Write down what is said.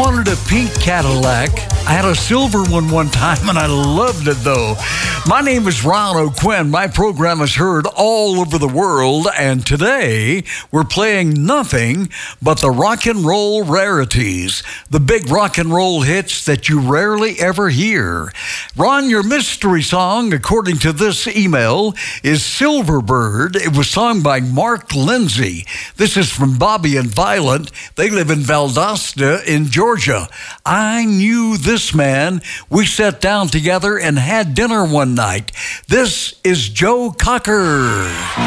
wanted a pink Cadillac. I had a silver one time, and I loved it, though. My name is Ron O'Quinn. My program is heard all over the world, and today we're playing nothing but the rock and roll rarities, the big rock and roll hits that you rarely ever hear. Ron, your mystery song, according to this email, is Silver Bird. It was sung by Mark Lindsay. This is from Bobby and Violet. They live in Valdosta in Georgia. I knew this man. We sat down together and had dinner one night. This is Joe Cocker.